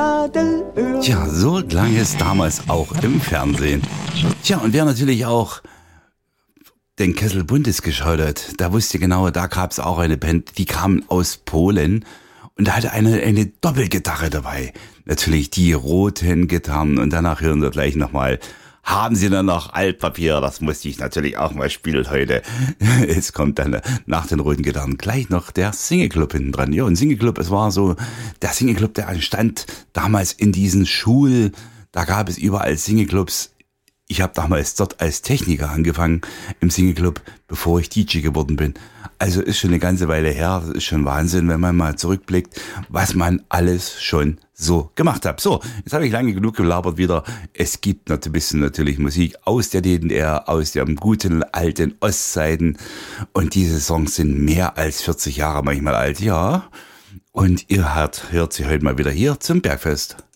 Nadelöhr. Tja, so klang es damals auch im Fernsehen. Tja, und wer natürlich auch den Kessel Buntes geschaut hat, da wusste genau, da gab es auch eine Band, die kam aus Polen und da hatte eine Doppelgitarre dabei. Natürlich die roten Gitarren und danach hören wir gleich nochmal. Haben Sie dann noch Altpapier? Das musste ich natürlich auch mal spielen heute. Es kommt dann nach den roten Gitarren gleich noch der Singleclub hinten dran. Ja, und Singleclub, es war so der Singleclub, der entstand damals in diesen da gab es überall Singleclubs. Ich habe damals dort als Techniker angefangen im Singleclub, bevor ich DJ geworden bin. Also ist schon eine ganze Weile her. Das ist schon Wahnsinn, wenn man mal zurückblickt, was man alles schon so gemacht hat. So, jetzt habe ich lange genug gelabert wieder. Es gibt noch ein bisschen natürlich Musik aus der DDR, aus den guten alten Ostzeiten. Und diese Songs sind mehr als 40 Jahre manchmal alt, ja. Und ihr hört sie heute mal wieder hier zum Bergfest.